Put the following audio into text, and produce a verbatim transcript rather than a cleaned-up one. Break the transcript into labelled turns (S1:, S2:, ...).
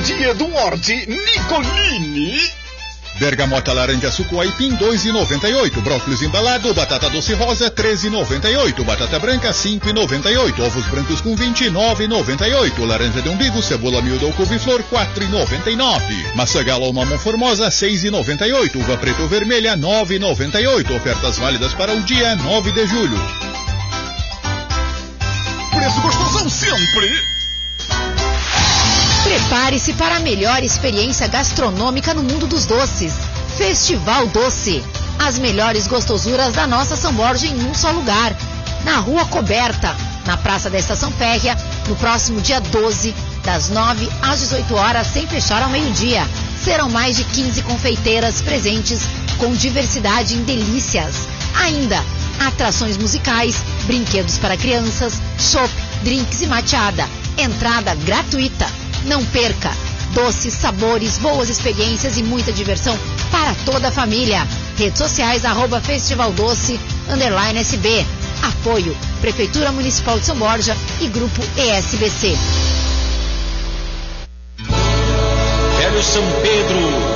S1: Dia do Morte Nicolini.
S2: Bergamota laranja suco aipim dois e noventa e oito, brócolis embalado, batata doce rosa treze e noventa e oito, batata branca cinco e noventa e oito, ovos brancos com vinte e nove e noventa e oito, laranja de umbigo, cebola miúda ou couve-flor quatro e noventa e nove, maçã gala ou mamão formosa seis e noventa e oito, uva preta ou vermelha nove e noventa e oito, ofertas válidas para o dia nove de julho.
S1: Preço gostosão sempre.
S3: Prepare-se para a melhor experiência gastronômica no mundo dos doces. Festival Doce. As melhores gostosuras da nossa São Borja em um só lugar. Na Rua Coberta, na Praça da Estação Férrea, no próximo dia doze, das nove às dezoito horas, sem fechar ao meio-dia. Serão mais de quinze confeiteiras presentes com diversidade em delícias. Ainda, atrações musicais, brinquedos para crianças, chopp, drinks e mateada. Entrada gratuita. Não perca! Doces, sabores, boas experiências e muita diversão para toda a família. Redes sociais, arroba Festival Doce, underline S B. Apoio, Prefeitura Municipal de São Borja e Grupo E S B C.
S4: Velho São Pedro,